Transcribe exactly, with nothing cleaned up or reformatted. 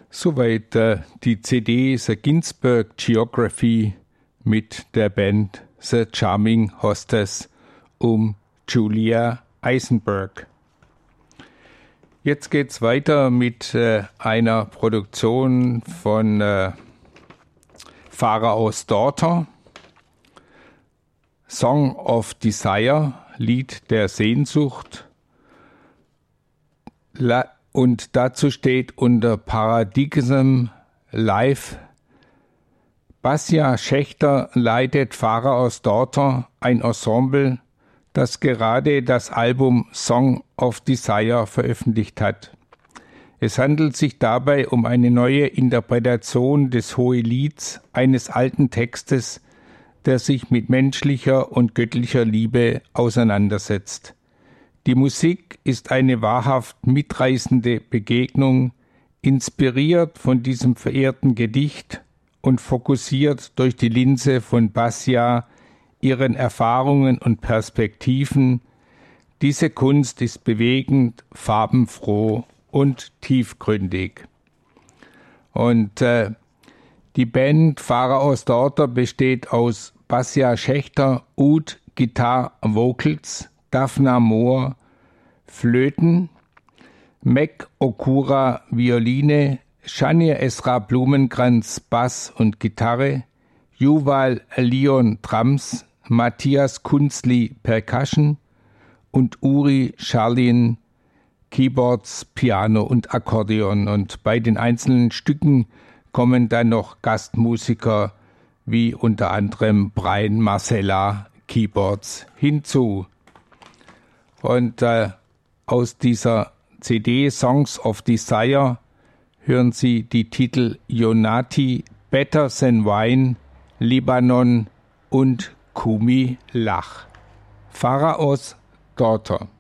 Soweit äh, die C D The Ginsberg Geography mit der Band The Charming Hostess um Julia Eisenberg. Jetzt geht's weiter mit äh, einer Produktion von äh, Pharaoh's Daughter, Song of Desire, Lied der Sehnsucht. La- und dazu steht unter Paradigm Live: Basia Schächter leitet Pharaoh's Daughter, ein Ensemble, das gerade das Album Song of Desire veröffentlicht hat. Es handelt sich dabei um eine neue Interpretation des Hohelieds, eines alten Textes, der sich mit menschlicher und göttlicher Liebe auseinandersetzt. Die Musik ist eine wahrhaft mitreißende Begegnung, inspiriert von diesem verehrten Gedicht und fokussiert durch die Linse von Basia, ihren Erfahrungen und Perspektiven. Diese Kunst ist bewegend, farbenfroh und tiefgründig. Und äh, die Band Pharaoh's Daughter besteht aus Basia Schächter, Oud, Gitarre, Vocals, Daphna Moore, Flöten, Meg Okura, Violine, Shania Esra Blumenkranz, Bass und Gitarre, Yuval Leon Drums, Matthias Kunzli Percussion und Uri Charlin Keyboards, Piano und Akkordeon. Und bei den einzelnen Stücken kommen dann noch Gastmusiker wie unter anderem Brian Marcella Keyboards hinzu. Und äh, aus dieser C D Songs of Desire hören Sie die Titel Yonati, Better Than Wine, Libanon und Kumi Lach. Pharaoh's Daughter.